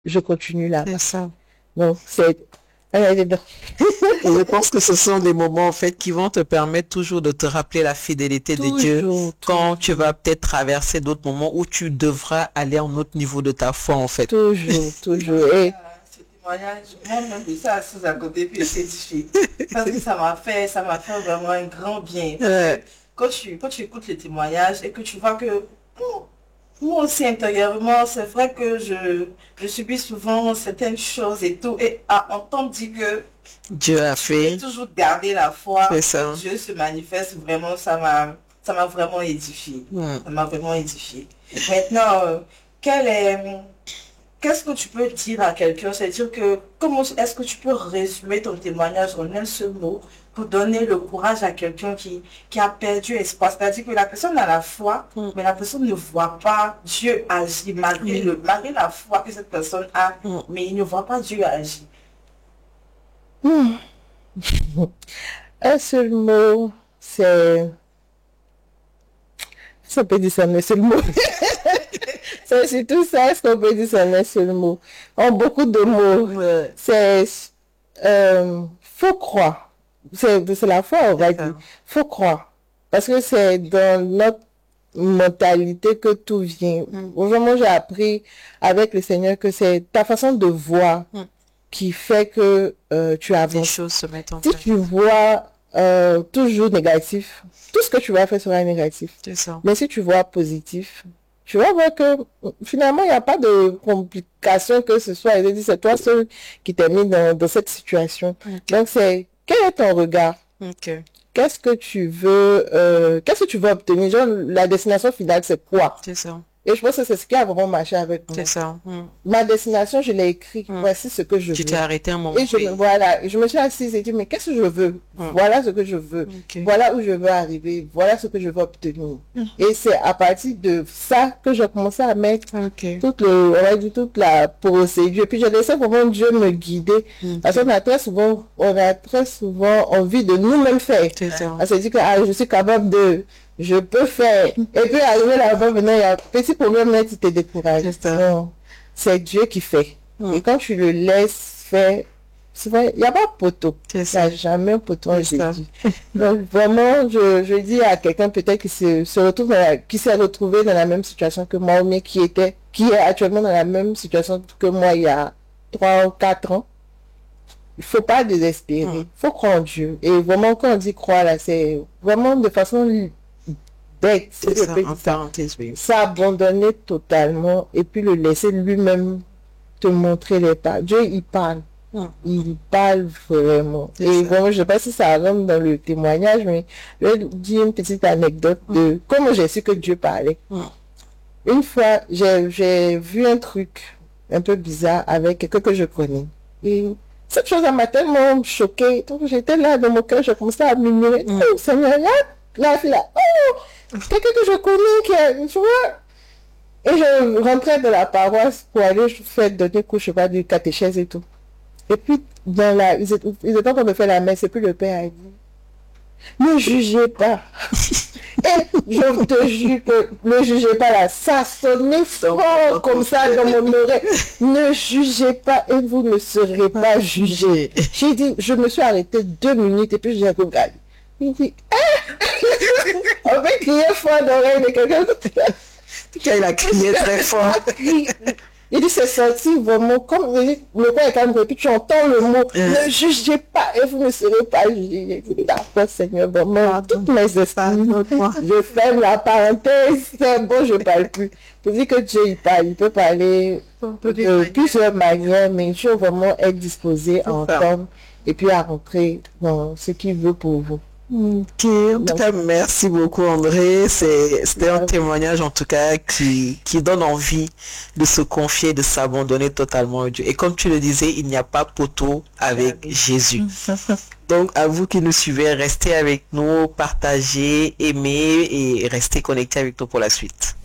je continue là. C'est ça. Donc, c'est... Et je pense que ce sont des moments, en fait, qui vont te permettre toujours de te rappeler la fidélité de Dieu quand tu vas peut-être traverser d'autres moments où tu devras aller à un autre niveau de ta foi, en fait. Toujours. Et Ce témoignage, moi-même, de ça, assise à côté, puis c'est difficile. Parce que ça m'a fait vraiment un grand bien. Parce que quand tu écoutes les témoignages et que tu vois que, bon, moi aussi intérieurement, c'est vrai que je subis souvent certaines choses et tout. Et à entendre dire que Dieu a fait. toujours garder la foi, C'est ça. Dieu se manifeste vraiment, ça m'a vraiment édifié. Ça m'a vraiment édifié. Maintenant, qu'est-ce que tu peux dire à quelqu'un? C'est-à-dire que comment est-ce que tu peux résumer ton témoignage en un seul mot pour donner le courage à quelqu'un qui a perdu espoir? C'est-à-dire que la personne a la foi, mais la personne ne voit pas Dieu agir malgré la foi que cette personne a, mais il ne voit pas Dieu agir. un seul mot, c'est... Ça peut dire ça, mais c'est le mot. C'est tout ça, ce qu'on peut dire, c'est un seul mot. En beaucoup de mots, c'est faut croire. C'est la foi, on va dire. Faut croire. Parce que c'est dans notre mentalité que tout vient. Vraiment, j'ai appris avec le Seigneur que c'est ta façon de voir qui fait que tu avances. Les choses se mettent en place. Si tu vois toujours négatif, tout ce que tu vas faire sera négatif. C'est ça. Mais si tu vois positif, tu vas voir que finalement, il n'y a pas de complications que ce soit. Il dit, c'est toi seul qui t'es mis dans cette situation. Donc, quel est ton regard? Qu'est-ce que tu veux obtenir? Genre, la destination finale, c'est quoi? C'est ça. Et je pense que c'est ce qui a vraiment marché avec moi. C'est ça. Ma destination, je l'ai écrit. Voici ce que je veux. Tu t'es arrêté un moment. Et je me suis assise et dit, mais qu'est-ce que je veux? Voilà ce que je veux. Voilà où je veux arriver. Voilà ce que je veux obtenir. Et c'est à partir de ça que j'ai commencé à mettre toute la procédure. Et puis, j'ai laissé vraiment Dieu me guider. Parce qu'on a très souvent envie de nous-mêmes faire. On se dit que je suis capable de... Je peux faire. Et puis, arriver là-bas, maintenant, il y a un petit problème là qui te décourage. C'est Dieu qui fait. Et quand tu le laisses faire, c'est vrai, il n'y a pas de poteau. Il n'y a jamais un poteau. Donc, vraiment, je dis à quelqu'un peut-être qui qui s'est retrouvé dans la même situation que moi, mais qui est actuellement dans la même situation que moi il y a 3 ou 4 ans. Il ne faut pas désespérer. Il faut croire en Dieu. Et vraiment, quand on dit croire, là, c'est vraiment de façon bête. S'abandonner totalement et puis le laisser lui-même te montrer les pas. Dieu, il parle. Il parle vraiment. Et vraiment, je ne sais pas si ça rentre dans le témoignage, mais je vais dire une petite anecdote de comment j'ai su que Dieu parlait. Une fois, j'ai vu un truc un peu bizarre avec quelqu'un que je connais. Et cette chose m'a tellement choquée. Donc, j'étais là dans mon cœur, je commençais à murmurer. Oh, Seigneur, là, quelqu'un que je connais, tu vois. Et je rentrais de la paroisse pour aller faire donner cours, je sais pas, du catéchèse et tout. Et puis, ils étaient en train de faire la messe, et puis le père a dit, ne jugez pas. Et je te jure que ne jugez pas là, ça sonnait fort comme ça dans mon oreille. Ne jugez pas et vous ne serez pas jugés. J'ai dit, je me suis arrêtée 2 minutes et puis j'ai regardé. Il dit, on va crier fort dans l'oreille de quelqu'un. Il a crié très fort. Il dit, c'est sorti vraiment comme le corps est calme, et puis tu entends le mot, ne jugez pas et vous ne serez pas jugés. Je dis, d'accord, Seigneur, vraiment, toutes mes estimes, je ferme la parenthèse, c'est bon, je ne parle plus. Je dis que Dieu, il parle, il peut parler de plusieurs manières, mais Dieu vraiment est disposé à entendre et puis à rentrer dans ce qu'il veut pour vous. Ok, en tout cas, merci beaucoup André. C'était un témoignage en tout cas qui donne envie de se confier, de s'abandonner totalement à Dieu. Et comme tu le disais, il n'y a pas poteau avec Jésus. Donc à vous qui nous suivez, restez avec nous, partagez, aimez et restez connectés avec nous pour la suite.